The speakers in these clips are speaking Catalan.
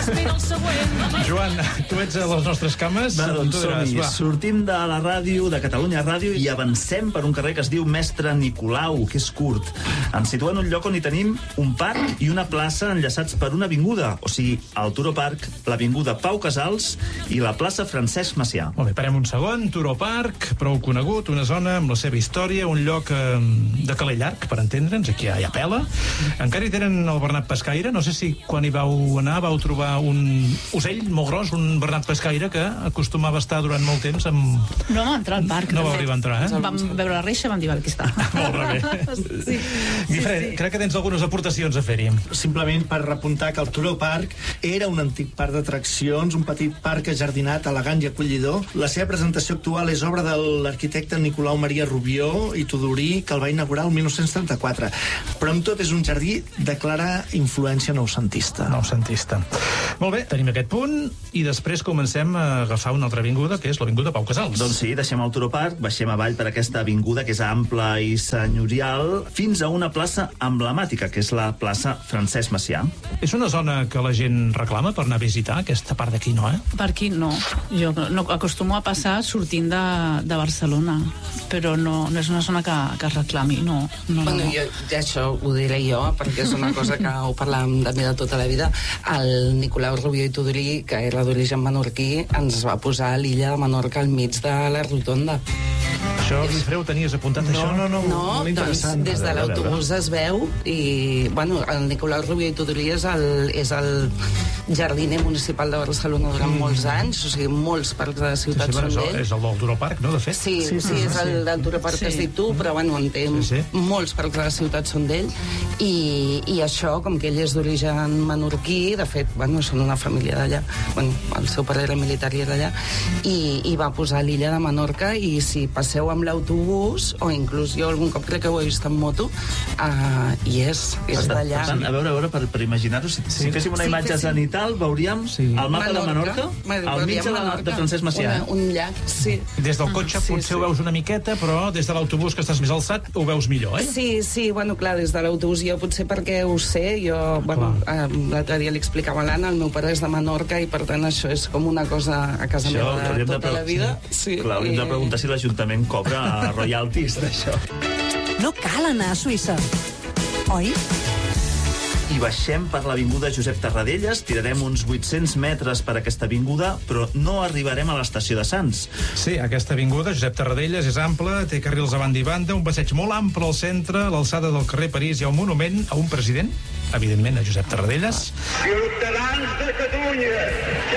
Joan, tu ets a les nostres cames. Va, doncs som-hi. Sortim de la ràdio, de Catalunya Ràdio, i avancem per un carrer que es diu Mestre Nicolau, que és curt. Ens situem en un lloc on hi tenim un parc i una plaça enllaçats per una avinguda, o sigui, el Turó Park, l'avinguda Pau Casals i la plaça Francesc Macià. Molt bé, parem un segon. Turó Park, prou conegut, una zona amb la seva història, un lloc de caler llarg, per entendre'ns, aquí hi ha pela. Encara hi tenen el Bernat Pescaire, no sé si quan hi vau anar vau trobar un ocell molt gros, un Bernat Pescaire que acostumava a estar durant molt temps amb... No vam entrar al parc. No vau arribar a entrar, eh? Vam veure la reixa i vam dir, aquí està. Molt bé. Sí. Guifré, crec que tens algunes aportacions a fer-hi. Simplement per repuntar que el Turó Park era un antic parc d'atraccions, un petit parc ajardinat, elegant i acollidor. La seva presentació actual és obra de l'arquitecte Nicolau Maria Rubió i Tudurí, que el va inaugurar el 1934. Però amb tot és un jardí de clara influència noucentista. Noucentista. Molt bé, tenim aquest punt i després comencem a agafar una altra avinguda, que és l'avinguda Pau Casals. Doncs sí, deixem el Turó Park, baixem avall per aquesta avinguda que és ampla i senyorial, fins a una plaça emblemàtica, que és la plaça Francesc Macià. És una zona que la gent reclama per anar a visitar, aquesta part d'aquí, no, eh? Per aquí no. Jo no acostumo a passar sortint de Barcelona, però no és una zona que es reclami, no. Bueno, jo, això ho diré jo, perquè és una cosa que ho parlàvem de mi de tota la vida. El Nicolau Rubió i Tudurí, que era d'origen menorquí, ens va posar a l'illa de Menorca al mig de la rotonda. Això, Guifré, ho tenies apuntat, això? No, molt interessant. Doncs des de l'autobús es veu i, bueno, el Nicolau Rubió i Tudurí és el jardiner municipal de Barcelona durant molts anys, o sigui, molts parcs de la ciutat són d'ell. És el del Turó Park, no, de fet? Sí, és el del Turó Park que has dit tu, però, bueno, en té molts parcs de la ciutat són d'ell, i això, com que ell és d'origen menorquí, de fet, bueno, són una família d'allà, bueno, el seu pare era militar i era allà, i va posar l'illa de Menorca, i si passeu amb l'autobús, o inclús jo algun cop crec que ho he vist en moto, i és d'allà. Per tant, a veure, per imaginar-ho, si féssim una imatge zenital, veuríem el mapa de Menorca al mig de Francesc Macià. Un llac, sí. Des del cotxe potser ho veus una miqueta, però des de l'autobús, que estàs més alçat, ho veus millor, eh? Sí, bueno, clar, des de l'autobús jo potser perquè ho sé, jo, bueno, l'altre dia li explicava a l'Anna, el meu pare és de Menorca i per tant això és com una cosa a casa meva de tota la vida. Clar, hauríem de preguntar si l'Ajuntament cobra royalties d'això. No cal anar a Suïssa, oi? I baixem per l'avinguda Josep Tarradellas, tirarem uns 800 metres per aquesta avinguda, però no arribarem a l'estació de Sants. Sí, aquesta avinguda, Josep Tarradellas, és ampla, té carrils a banda i banda, un passeig molt ample al centre, a l'alçada del carrer París hi ha un monument a un president, evidentment a Josep Tarradellas. Ciutadans de Catalunya,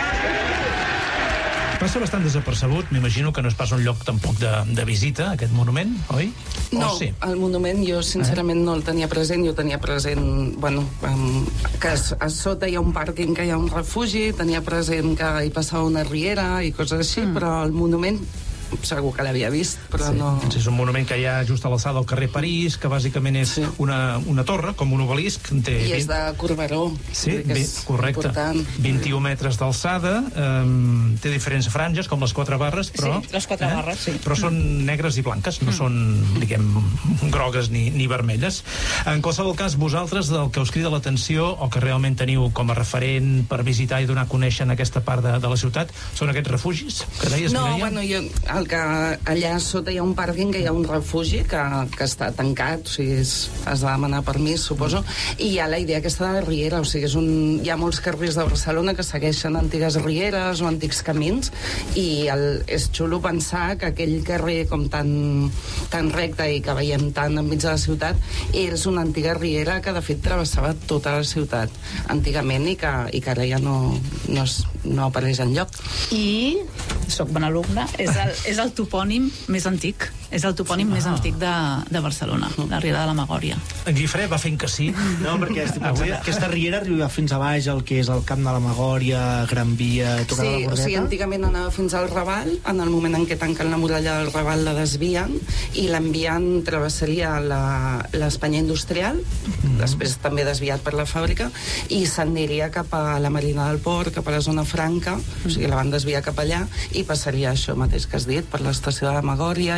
Passa bastant desapercebut, m'imagino que no és pas un lloc tampoc de visita, aquest monument, oi? No, el monument jo sincerament no el tenia present, jo tenia present, bueno, que a sota hi ha un pàrquing, que hi ha un refugi, tenia present que hi passava una riera i coses així, però el monument segur que l'havia vist, però no... És un monument que hi ha just a l'alçada del carrer París, que bàsicament és una torre, com un obelisc. I és de Corberó. Sí, correcte. Important. 21 metres d'alçada, té diferents franges, com les 4 barres, però... Sí, les 4 barres, sí. Però són negres i blanques, no són, diguem, grogues ni vermelles. En qualsevol cas, vosaltres, del que us crida l'atenció, o que realment teniu com a referent per visitar i donar a conèixer en aquesta part de la ciutat, són aquests refugis que deies, No, Mireia? bueno, jo que allà sota hi ha un pàrquing, que hi ha un refugi que està tancat, o sigui, has de demanar permís, suposo, i hi ha la idea aquesta de la riera, o sigui, hi ha molts carrers de Barcelona que segueixen antigues rieres o antics camins, i és xulo pensar que aquell carrer com tan recte i que veiem tant enmig de la ciutat és una antiga riera que de fet travessava tota la ciutat antigament i que ara ja no apareix enlloc. I soc bon alumne, és el topònim més antic, és el topònim més antic de Barcelona, la Riera de la Magòria. En Guifré va fent que sí. No, perquè aquesta riera arriba fins a baix, el que és el Camp de la Magòria, Gran Via, tocar la Bordeta. O sigui, antigament anava fins al Raval, en el moment en què tanquen la muralla del Raval la desvien i l'envien, travessaria l'Espanya industrial, després també desviat per la fàbrica, i s'aniria cap a la Marina del Port, cap a la zona franca, o sigui, la van desviar cap allà i passaria això mateix que has dit, per l'estació de la Magòria, i hi ha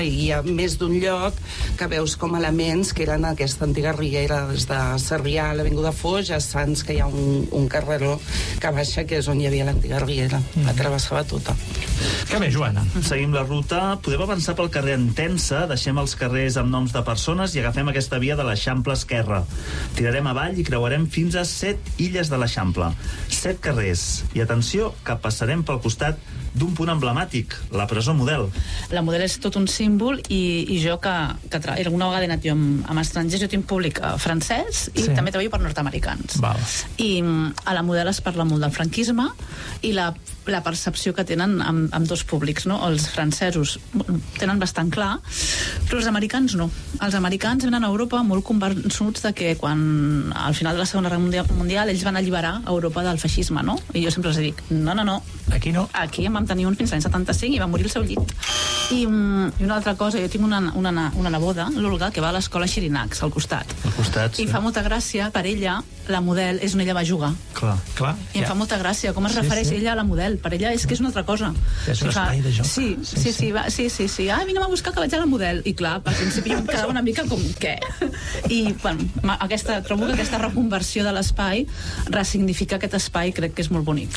més d'un lloc que veus com elements que eren aquesta antiga riera, des de Sarrià a l'Avinguda Foix a Sants, que hi ha un carreró que baixa, que és on hi havia l'antiga riera. La travessava tota. Què més, Joana? Seguim la ruta, podem avançar pel carrer Entença, deixem els carrers amb noms de persones i agafem aquesta via de l'Eixample esquerra. Tirarem avall i creuarem fins a 7 illes de l'Eixample. 7 carrers. I atenció, que passarem pel costat d'un punt emblemàtic, la presó Model. La Model és tot un símbol i jo que alguna vegada he anat jo amb estrangers, jo tinc públic francès i també treballo per nord-americans. Val. I a la Model es parla molt del franquisme i la percepció que tenen amb dos públics, no? Els francesos tenen bastant clar, però els americans no. Els americans venen a Europa molt convençuts de que quan al final de la Segona Guerra Mundial ells van alliberar Europa del feixisme, no? I jo sempre els dic, no. Aquí no. Aquí en vam tenir un fins l'any 75 i va morir al seu llit. I una altra cosa, jo tinc una neboda, l'Olga, que va a l'escola Xirinacs, al costat. Al costat, sí. I fa molta gràcia, per ella, la Model és on ella va jugar. Clar. I em fa molta gràcia com es refereix ella a la Model. Per ella és que és una altra cosa. És un espai de joc. Sí. Vine a buscar que vaig a la Model. I clar, al principi jo em quedava una mica com, què? I, bueno, trobo que aquesta reconversió de l'espai ressignifica aquest espai, crec que és molt bonic.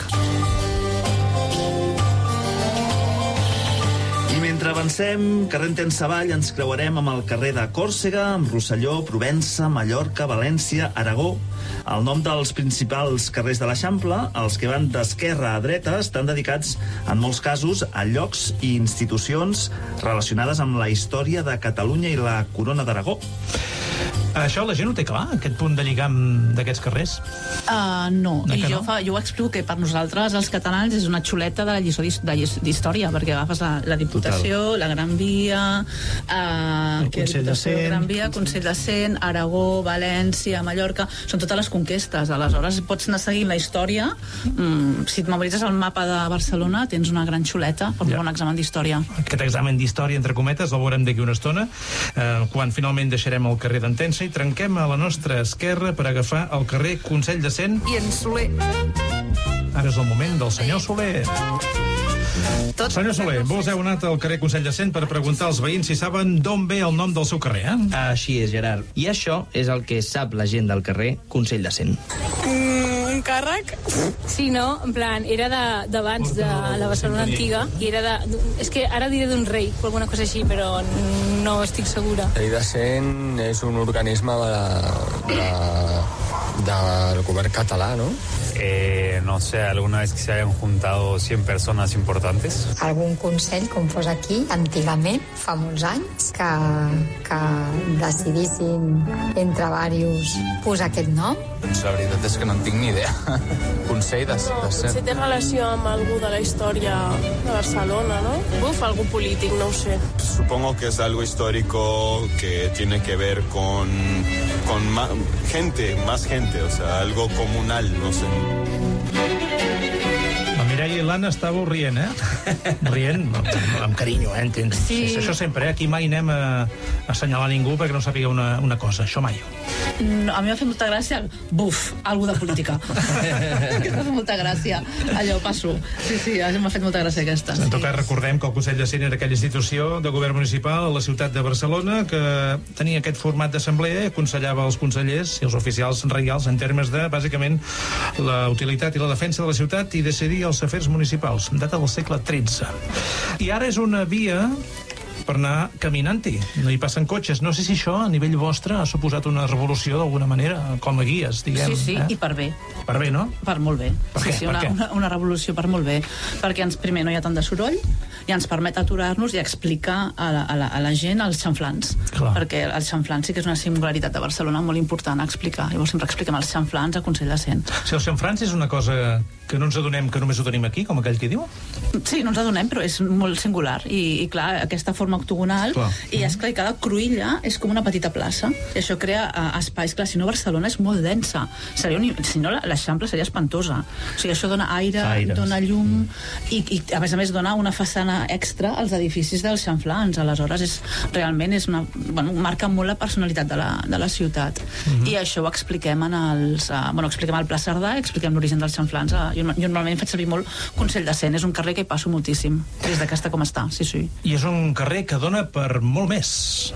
I mentre avancem, carrer Entença avall, ens creuarem amb el carrer de Còrsega, amb Rosselló, Provença, Mallorca, València, Aragó. El nom dels principals carrers de l'Eixample, els que van d'esquerra a dreta, estan dedicats, en molts casos, a llocs i institucions relacionades amb la història de Catalunya i la Corona d'Aragó. Això la gent ho té clar, aquest punt de lligam d'aquests carrers? No, i jo ho explico que per nosaltres, els catalans, és una xuleta de la lliçó d'història, perquè agafes la Diputació, la Gran Via, el Consell de Cent, Gran Via, Consell de Cent, Aragó, València, Mallorca, són totes les conquestes, aleshores pots anar seguint la història. Si et memoritzes el mapa de Barcelona, tens una gran xuleta per un bon examen d'història. Aquest examen d'història, entre cometes, el veurem d'aquí una estona, quan finalment deixarem el carrer d'Entença i trenquem a la nostra esquerra per agafar el carrer Consell de Cent. I en Soler. Ara és el moment del senyor Soler. Senyor Soler, vos heu anat al carrer Consell de Cent per preguntar als veïns si saben d'on ve el nom del seu carrer, eh? Així és, Gerard. I això és el que sap la gent del carrer Consell de Cent. Un càrrec? Sí, no? En plan, era d'abans de la Barcelona antiga i era de... És que ara diré d'un rei o alguna cosa així, però no estic segura. La Llei de Cent és un organisme del govern català, ¿no? No sé, alguna vez que se hayan juntado 100 personas importantes. Algun consell, com fos aquí, antigament, fa molts anys, que decidissin entre diversos posar aquest nom? La veritat és que no en tinc ni idea. Consell de Cent. Potser té relació amb algú de la història de Barcelona, ¿no? Algú polític, no ho sé. Supongo que es algo histórico que tiene que ver con más gente, o sea, algo comunal, no sé. La Mireia i l'Anna estàveu rient, Rient, amb carinyo, entens? Sí. Això sempre, aquí mai anem a assenyalar ningú perquè no sàpiga una cosa, això mai. No, a mi m'ha fet molta gràcia, algú de política. Que m'ha fet molta gràcia. Allò, passo. Sí, m'ha fet molta gràcia aquesta. En tot cas, recordem que el Consell de Cent era aquella institució de govern municipal a la ciutat de Barcelona que tenia aquest format d'assemblea i aconsellava els consellers i els oficials reials en termes de, bàsicament, la utilitat i la defensa de la ciutat i decidir els afers municipals, data del segle XIII. I ara és una via per anar caminant-hi. No hi passen cotxes. No sé si això, a nivell vostre, ha suposat una revolució d'alguna manera, com a guies, diguem. Sí, i per bé. Per bé, no? Per molt bé. Per què? Sí, una revolució per molt bé. Perquè primer no hi ha tant de soroll i ens permet aturar-nos i explicar a la gent els xamflans. Clar. Perquè els xamflans sí que és una singularitat de Barcelona molt important a explicar. Llavors sempre expliquem els xamflans a Consell de Cent. Si els xamflans és una cosa que no ens adonem que només ho tenim aquí, com aquell que diu? Sí, no ens adonem, però és molt singular. I clar, aquesta forma octogonal, i esclar, cada cruïlla és com una petita plaça. I això crea espais. Clar, si no, Barcelona és molt densa. Si no, l'Eixample seria espantosa. O sigui, això dona aire, dona llum, i a més dona una façana extra als edificis dels xamflans. Aleshores, realment marca molt la personalitat de la ciutat. I això ho expliquem expliquem al Pla Cerdà, expliquem l'origen dels xamflans Jo normalment faig servir molt Consell de Cent. És un carrer que hi passo moltíssim, des que està com està, sí. I és un carrer que dona per molt més.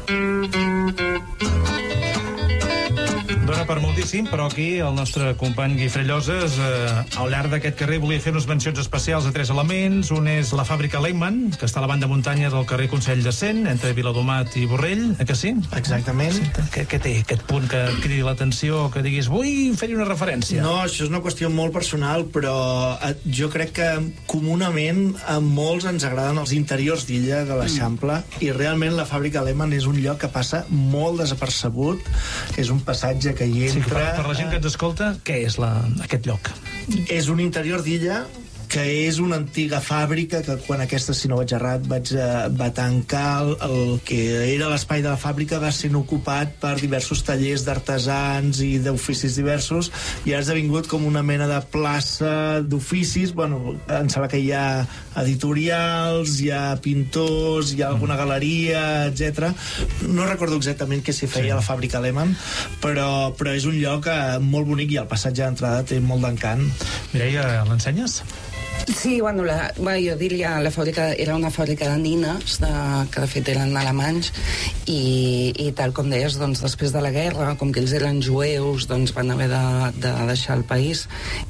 Dona per moltíssim, però aquí el nostre company Guifré Lloses, al llarg d'aquest carrer, volia fer unes mencions especials a 3 elements. Un és la fàbrica Lehmann, que està a la banda muntanya del carrer Consell de Cent, entre Viladomat i Borrell, que sí? Exactament. Què té aquest punt que cridi l'atenció, que diguis, vull fer-hi una referència? No, això és una qüestió molt personal, però jo crec que comunament a molts ens agraden els interiors d'illa de l'Eixample, i realment la fàbrica Lehmann és un lloc que passa molt desapercebut. És un passatge que hi entra... Per la gent que ens escolta, què és aquest lloc? És un interior d'illa que és una antiga fàbrica que quan aquesta, si no vaig errat, va tancar. El que era l'espai de la fàbrica va ser ocupat per diversos tallers d'artesans i d'oficis diversos, i ha esdevingut com una mena de plaça d'oficis. Bueno, em sembla que hi ha editorials, hi ha pintors, hi ha alguna galeria, etc. No recordo exactament què s'hi feia a la fàbrica Lehmann, però és un lloc molt bonic, i el passatge d'entrada té molt d'encant. Mireia, l'ensenyes? Sí, bueno, jo diria la fàbrica era una fàbrica de nines, que de fet eren alemanys, i tal com deies, doncs, després de la guerra, com que ells eren jueus, doncs van haver de deixar el país,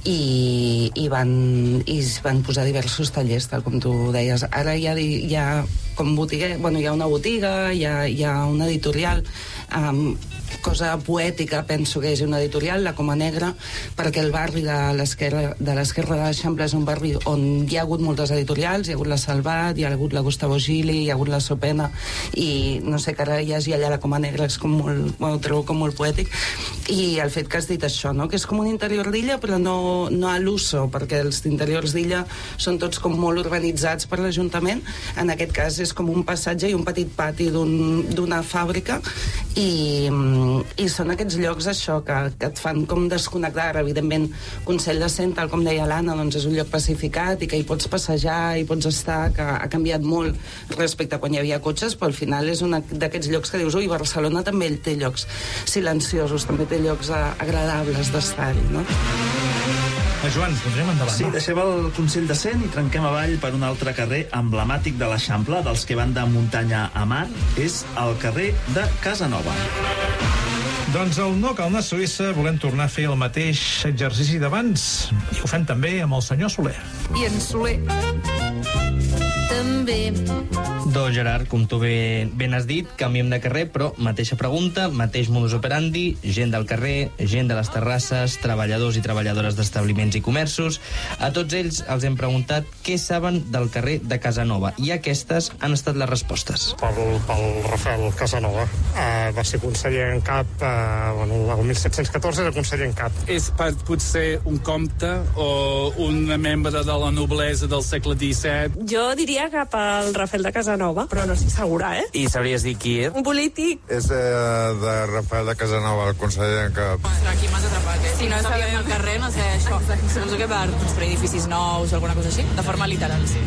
i van posar diversos tallers, tal com tu deies. Ara hi ha com botiga, bueno, hi ha una botiga, hi ha una editorial, cosa poètica, penso que és una editorial, la Coma Negra, perquè el barri de l'esquerra de l'Eixample és un barri on hi ha hagut moltes editorials, hi ha hagut la Salvat, hi ha hagut la Gustavo Gili, hi ha hagut la Sopena, i no sé, que ara hi hagi allà la Coma Negra és com molt, ho trobo com molt poètic. I el fet que has dit això, no? Que és com un interior d'illa, però no a l'uso, perquè els interiors d'illa són tots com molt urbanitzats per l'Ajuntament. En aquest cas és com un passatge i un petit pati d'una fàbrica, i són aquests llocs, això, que et fan com desconnectar. Evidentment, Consell de Cent, tal com deia l'Anna, doncs és un lloc pacificat i que hi pots passejar, hi pots estar, que ha canviat molt respecte a quan hi havia cotxes, però al final és un d'aquests llocs que dius, ui, Barcelona també té llocs silenciosos, també té llocs agradables d'estar-hi, no? Joan, continuem endavant. Sí, deixem el Consell de Cent i trenquem avall per un altre carrer emblemàtic de l'Eixample, dels que van de muntanya a mar, és el carrer de Casanova. Doncs al No Cal anar a Suïssa volem tornar a fer el mateix exercici d'abans, i ho fem també amb el senyor Soler. I en Soler també. Doncs, Gerard, com tu ben has dit, canviem de carrer, però mateixa pregunta, mateix modus operandi, gent del carrer, gent de les terrasses, treballadors i treballadores d'establiments i comerços. A tots ells els hem preguntat què saben del carrer de Casanova, i aquestes han estat les respostes. Pel Rafael Casanova. Va ser conseller en cap, el 1714 era conseller en cap. És potser un comte o un membre de la noblesa del segle XVII? Jo diria cap al Rafael de Casanova, però no estic segura, I sabries dir qui és? Un polític. És de Rafael de Casanova, el conseller en cap. Ostres, aquí m'has atrapat, Si no sabem el carrer, no sé, això. Suposo que per construir edificis nous o alguna cosa així, de forma literal, sí.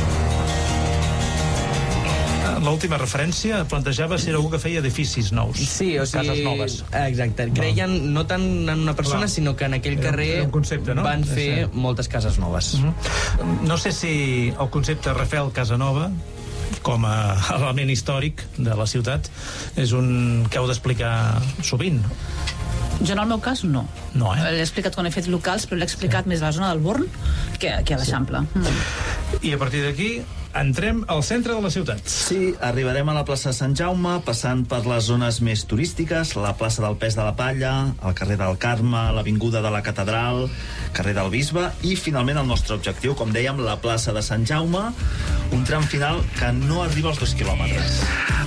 L'última referència plantejava si era algú que feia edificis nous. Sí, o sigui... Cases noves. Exacte. Creien no tant en una persona, sinó que en aquell carrer concepte, no? Van fer moltes cases noves. No sé si el concepte Rafael Casanova, com a element històric de la ciutat, és un que heu d'explicar sovint. Jo, en el meu cas, no. No, L'he explicat quan he fet locals, però l'he explicat més a la zona del Born que a l'Eixample. I a partir d'aquí entrem al centre de la ciutat. Sí, arribarem a la plaça de Sant Jaume, passant per les zones més turístiques, la plaça del Pes de la Palla, el carrer del Carme, l'avinguda de la Catedral, carrer del Bisbe, i finalment el nostre objectiu, com dèiem, la plaça de Sant Jaume, un tram final que no arriba als 2 quilòmetres.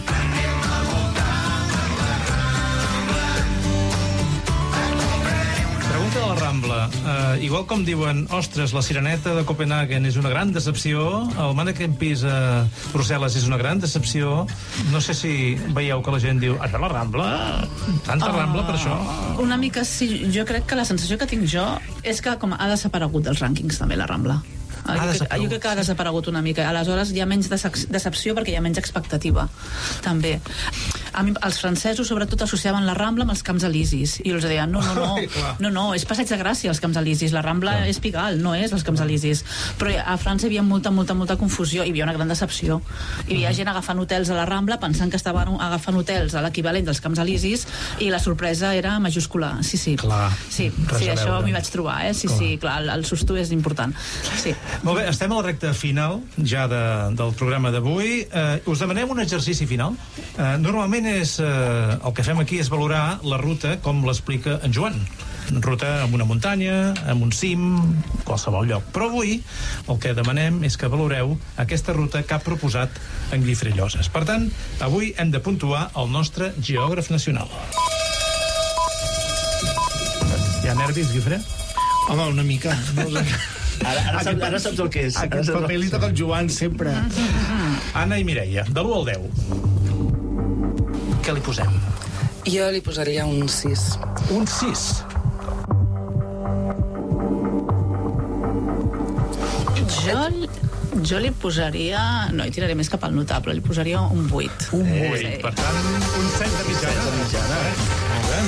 Pregunta de la Rambla. Igual com diuen, ostres, la Sireneta de Copenhagen és una gran decepció, el Mannequin Peace a Brussel·les és una gran decepció. No sé si veieu que la gent diu, a la Rambla? Tanta Rambla per això? Una mica sí. Jo crec que la sensació que tinc jo és que com ha desaparegut dels rànquings també la Rambla. Jo crec que ha desaparegut una mica. Aleshores hi ha menys decepció perquè hi ha menys expectativa, també. Els francesos, sobretot, associaven la Rambla amb els Camps Elisis. I els deien, no, és Passeig de Gràcia, els Camps Elisis. La Rambla és Pigalle, no és els Camps Elisis. Però a França hi havia molta confusió. Hi havia una gran decepció. Hi havia gent agafant hotels a la Rambla pensant que estaven agafant hotels a l'equivalent dels Camps Elisis i la sorpresa era majúscula. Sí. Clar. Sí, això m'hi vaig trobar, Sí, clar, el susto és important. Sí. Molt bé, estem a la recta final ja del programa d'avui. Us demanem un exercici final. Normalment el que fem aquí és valorar la ruta com l'explica en Joan. Ruta amb una muntanya, amb un cim, qualsevol lloc. Però avui el que demanem és que valoreu aquesta ruta que ha proposat en Guifré Lloses. Per tant, avui hem de puntuar el nostre geògraf nacional. Hi ha nervis, Guifré? Home, una mica. Ara saps el que és. Aquest paper li toca el Joan sempre. Anna i Mireia, de l'1 al 10. Què li posem? Jo li posaria un 6. Un 6? Jo li posaria... No, hi tiraré més cap al notable. Li posaria un 8. Un 8. Sí. Per tant, un 7 de mitjana. Molt bé.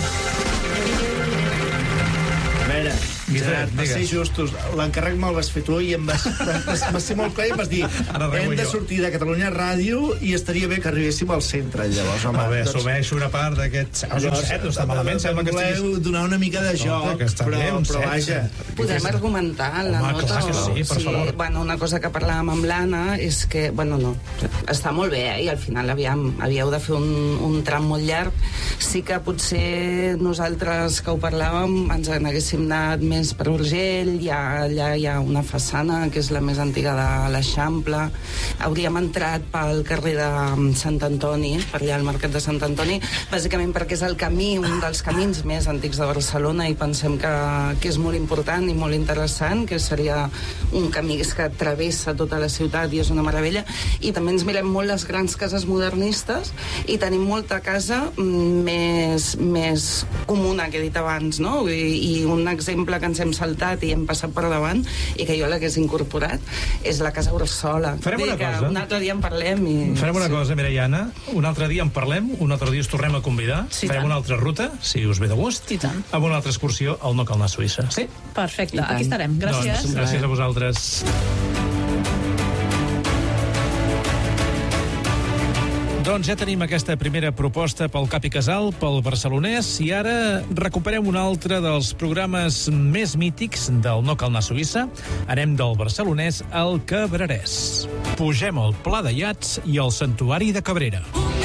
A veure, Gerard, per ser justos, l'encàrrec me'l vas fer tu i vas ser molt clar i em vas dir hem de sortir de Catalunya Ràdio i estaria bé que arribéssim al centre, llavors, home. Molt bé, assumeixo una part d'aquest... Un 7, no està malament, sembla que estiguis... Voleu donar una mica de joc, però vaja... Podem argumentar la nota? Clar que sí, per favor. Bueno, una cosa que parlàvem amb l'Anna és que, està molt bé, i al final havíeu de fer un tram molt llarg. Sí que potser nosaltres que ho parlàvem ens n'haguéssim anat més per Urgell, allà hi ha una façana que és la més antiga de l'Eixample. Hauríem entrat pel carrer de Sant Antoni, per allà al Mercat de Sant Antoni, bàsicament perquè és el camí, un dels camins més antics de Barcelona, i pensem que és molt important i molt interessant, que seria un camí que travessa tota la ciutat i és una meravella. I també ens mirem molt les grans cases modernistes i tenim molta casa més comuna, que he dit abans, no? I un exemple que ens hem saltat i hem passat per davant i que jo l'hagués incorporat és la Casa Orsola. Farem una cosa. Un altre dia en parlem. Farem una cosa, Mireia i Anna. Un altre dia en parlem, un altre dia us tornem a convidar. Farem una altra ruta, si us ve de gust, amb una altra excursió al No Cal Anar a Suïssa. Sí? Perfecte, aquí estarem. Gràcies. Gràcies a vosaltres. Doncs ja tenim aquesta primera proposta pel Cap i Casal, pel barcelonès, i ara recuperem un altre dels programes més mítics del No Cal Anar a Suïssa. Anem del barcelonès al cabrerès. Pugem al Pla de Iats i al Santuari de Cabrera.